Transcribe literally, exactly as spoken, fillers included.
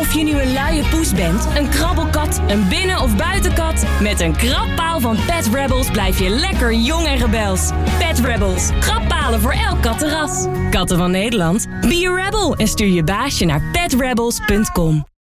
Of je nu een luie poes bent, een krabbelkat, een binnen- of buitenkat, met een krabpaal van Pet Rebels blijf je lekker jong en rebels. Pet Rebels, krabbpalen voor elk kattenras. Katten van Nederland, be a rebel en stuur je baasje naar pet rebels punt com.